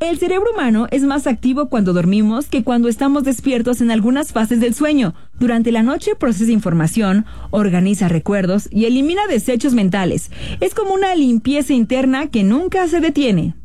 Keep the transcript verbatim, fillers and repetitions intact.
El cerebro humano es más activo cuando dormimos que cuando estamos despiertos en algunas fases del sueño. Durante la noche procesa información, organiza recuerdos y elimina desechos mentales. Es como una limpieza interna que nunca se detiene.